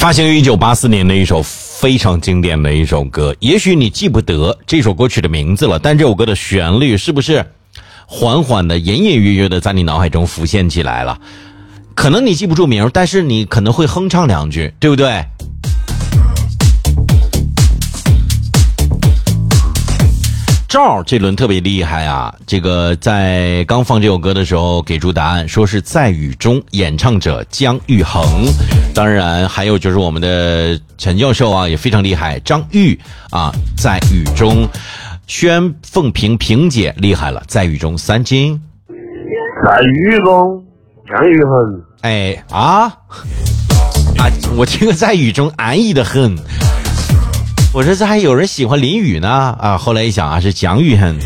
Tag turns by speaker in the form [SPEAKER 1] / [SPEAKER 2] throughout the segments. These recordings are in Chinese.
[SPEAKER 1] 发行于1984年的一首非常经典的一首歌，也许你记不得这首歌曲的名字了，但这首歌的旋律是不是缓缓的、隐隐约约的在你脑海中浮现起来了？可能你记不住名，但是你可能会哼唱两句，对不对？赵这轮特别厉害啊！这个在刚放这首歌的时候给出答案，说是在雨中，演唱者姜育恒。当然还有就是我们的陈教授啊，也非常厉害，张玉啊，在雨中。宣凤萍萍姐厉害了，在雨中三金。
[SPEAKER 2] 在雨中，姜育恒。
[SPEAKER 1] 哎啊，我这个在雨中安逸的很。我说这还有人喜欢淋雨呢啊！后来一想啊，是姜育恒。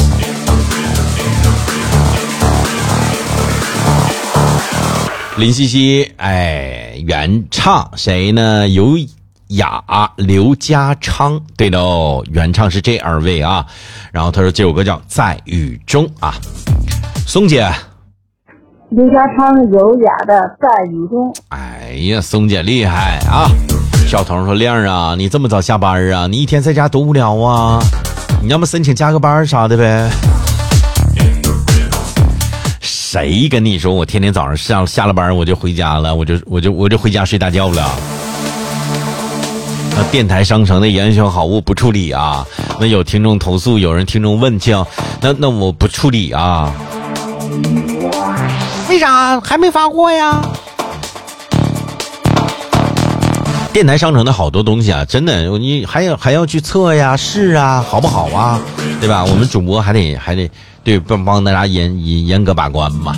[SPEAKER 1] 林夕夕，原唱谁呢？尤雅、刘家昌，对的哦，原唱是这二位啊。然后他说这首歌叫《在雨中》啊。松姐，
[SPEAKER 3] 刘家昌优雅的《在雨中》。
[SPEAKER 1] 哎呀，松姐厉害啊！小童说：“亮啊，你这么早下班啊？你一天在家多无聊啊！你要么申请加个班啥的呗。”谁跟你说我天天早上下了班我就回家了，我就回家睡大觉了？电台商城的严选好物不处理啊！那有听众投诉，有人听众问情，那我不处理啊？为啥还没发货呀？电台商城的好多东西啊，真的你还要去测呀、试啊，好不好啊？对吧？我们主播还得对帮大家严格把关嘛。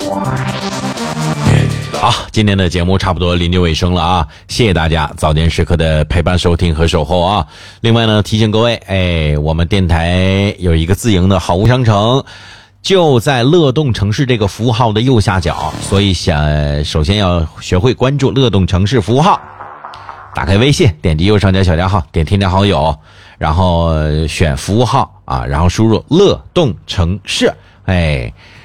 [SPEAKER 1] 好，今天的节目差不多临近尾声了啊，谢谢大家早间时刻的陪伴收听和守候啊。另外呢，提醒各位，我们电台有一个自营的好物商城，就在乐动城市这个服务号的右下角，所以首先要学会关注乐动城市服务号。打开微信，点击右上角小加号，点添加好友，然后选服务号啊，然后输入乐动城市，